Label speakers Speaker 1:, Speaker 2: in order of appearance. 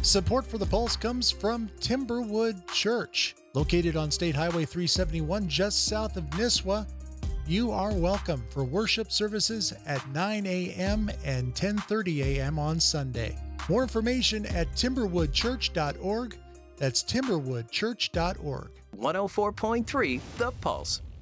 Speaker 1: Support for the Pulse comes from Timberwood Church, located on State Highway 371 just south of Nisswa. You are welcome for worship services at 9 a.m. and 10:30 a.m. on Sunday. More information at timberwoodchurch.org. That's timberwoodchurch.org.
Speaker 2: 104.3 The Pulse.